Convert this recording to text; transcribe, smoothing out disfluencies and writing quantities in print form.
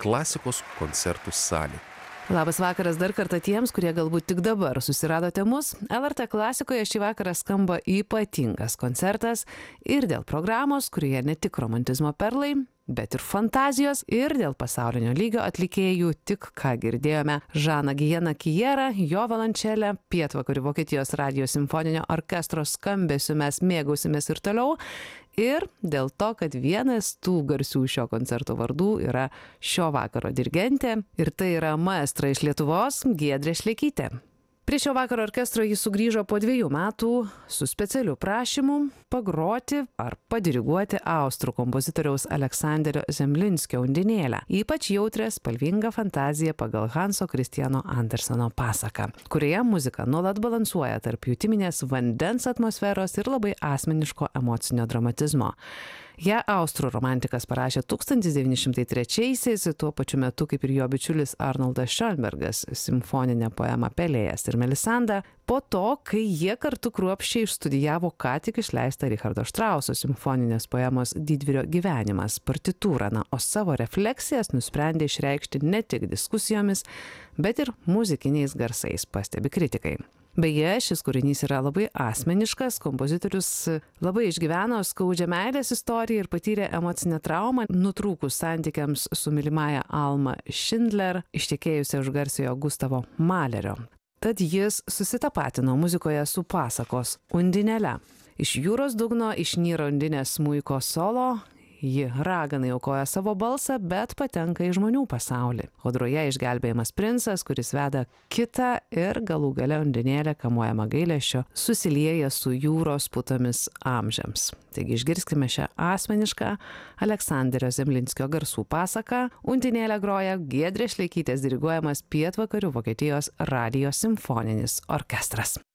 klasikos koncertų salė. Labas vakaras dar kartą tiems, kurie galbūt tik dabar susiradote mus. LRT klasikoje šį vakarą skamba ypatingas koncertas ir dėl programos, kurioje ne tik romantizmo perlai, bet ir fantazijos, ir dėl pasaulinio lygio atlikėjų. Tik ką girdėjome Žaną Gijeną Kijerą, jo violončelę, Pietvakarių Vokietijos radijo simfoninio orkestro skambesiu mes mėgausimės ir toliau. Ir dėl to, kad vienas tų garsių šio koncerto vardų yra šio vakaro dirigentė, ir tai yra maestra iš Lietuvos Giedrė Šlekytė. Prie šio vakaro orkestro jis sugrįžo po 2 metų su specialiu prašymu pagroti ar padiriguoti austrų kompozitoriaus Aleksanderio Zemlinskio undinėlę, ypač jautrią spalvingą fantaziją pagal Hanso Kristiano Anderseno pasaką, kurioje muzika nuolat balansuoja tarp jutiminės vandens atmosferos ir labai asmeniško emocinio dramatizmo. Ja austrų romantikas parašė 1903-aisiais, tuo pačiu metu kaip ir jo bičiulis Arnoldas Schoenbergas simfoninę poemą Pelėjas ir Melisanda, po to, kai jie kartu kruopščiai išstudijavo ką tik išleistą Richardo Štrauso simfoninės poemos Didvyrio gyvenimas partitūrą, o savo refleksijas nusprendė išreikšti ne tik diskusijomis, bet ir muzikiniais garsais, pastebi kritikai. Beje, šis kūrinys yra labai asmeniškas, kompozitorius labai išgyveno skaudžią meilės istoriją ir patyrė emocinę traumą, nutrūkus santykiams su mylimąja Alma Schindler, ištekėjusia už garsiojo Gustavo Malerio. Tad jis susitapatino muzikoje su pasakos undinėle. Iš jūros dugno išnyra undinės smuiko solo. Ji raganai aukoja savo balsą, bet patenka į žmonių pasaulį. Audroje išgelbėjamas princas, kuris veda kitą ir galų gale undinėlė kamuojama gailesčio susilieja su jūros putomis amžiams. Taigi išgirskime šią asmenišką Aleksanderio Zemlinskio garsų pasaką. Undinėlę groja Giedrės Šlekytės diriguojamas Pietvakarių Vokietijos radijo simfoninis orkestras.